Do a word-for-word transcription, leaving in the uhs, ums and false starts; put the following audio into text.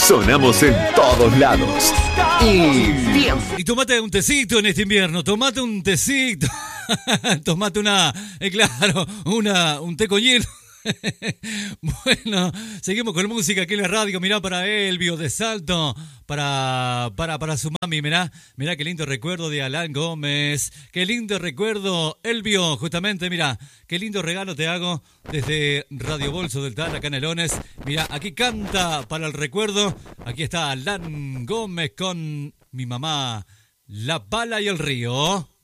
Sonamos en todos lados. Y bien. Y tomate un tecito en este invierno, tomate un tecito. Tomate una, eh, claro, una, un té con hielo. Bueno, seguimos con música aquí en la radio. Mirá para Elvio de Salto, para, para, para su mami. Mirá, mirá qué lindo recuerdo de Alan Gómez. Qué lindo recuerdo, Elvio, justamente. Mirá, qué lindo regalo te hago desde Radio Bolso del Tal, acá en Canelones. Mirá, aquí canta para el recuerdo. Aquí está Alan Gómez con Mi Mamá, La Pala y el Río.